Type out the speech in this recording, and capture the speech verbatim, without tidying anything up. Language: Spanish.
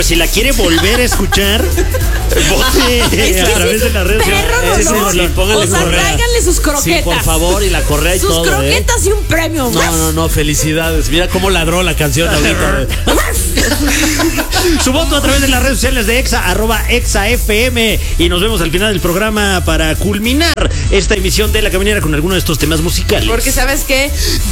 pues si la quiere volver a escuchar, vote Es que a través sí de las redes perro sociales. dolor. Sí, sí, póngale O sea, correa. tráiganle sus croquetas. Sí, por favor, y la correa y sus todo, croquetas ¿eh? y un premio. No, no, no, felicidades. Mira cómo ladró la canción ahorita. Su voto a través de las redes sociales de Exa, arroba Exa F M. Y nos vemos al final del programa para culminar esta emisión de La Caminera con alguno de estos temas musicales. Porque sabes que